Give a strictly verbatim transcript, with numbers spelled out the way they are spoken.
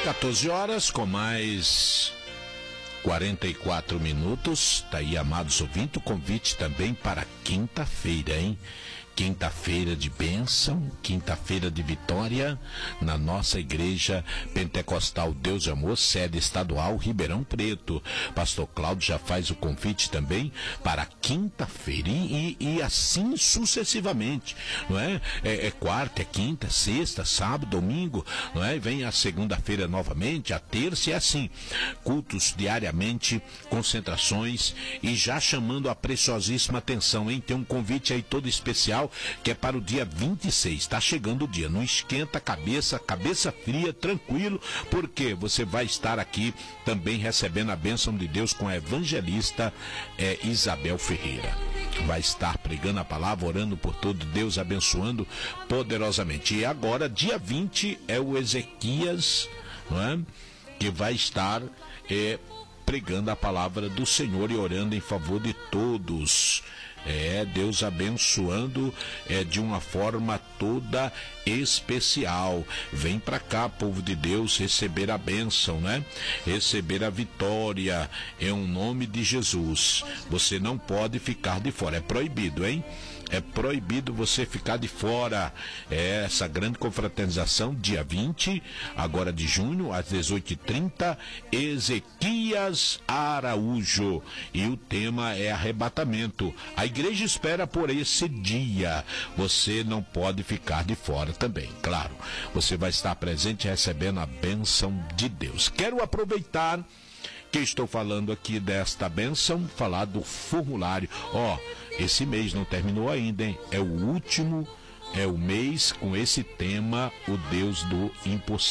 quatorze horas com mais quarenta e quatro minutos. Tá aí, amados ouvintes, o convite também para quinta-feira, hein? Quinta-feira de bênção, quinta-feira de vitória, na nossa igreja pentecostal Deus de Amor, sede estadual Ribeirão Preto. Pastor Cláudio já faz o convite também para quinta-feira e, e, e assim sucessivamente, não é? É, é quarta, é quinta, sexta, sábado, domingo, não é? Vem a segunda-feira novamente, a terça e assim, cultos diariamente, concentrações e já chamando a preciosíssima atenção, hein? Tem um convite aí todo especial que é para o dia vinte e seis, está chegando o dia, não esquenta a cabeça, cabeça fria, tranquilo, porque você vai estar aqui também recebendo a bênção de Deus com a evangelista é, Isabel Ferreira. Vai estar pregando a palavra, orando por todo, Deus abençoando poderosamente. E agora, dia vinte, é o Ezequias, não é? Que vai estar é, pregando a palavra do Senhor e orando em favor de todos. É, Deus abençoando é, de uma forma toda especial. Vem pra cá, povo de Deus, receber a bênção, né? Receber a vitória em um nome de Jesus. Você não pode ficar de fora, é proibido, hein? É proibido você ficar de fora. É essa grande confraternização, dia vinte, agora de junho, às dezoito e trinta, Ezequias Araújo. E o tema é arrebatamento. A igreja espera por esse dia. Você não pode ficar de fora também, claro. Você vai estar presente recebendo a bênção de Deus. Quero aproveitar que estou falando aqui desta bênção, falar do formulário. Ó, esse mês não terminou ainda, hein? É o último, é o mês com esse tema, o Deus do impossível.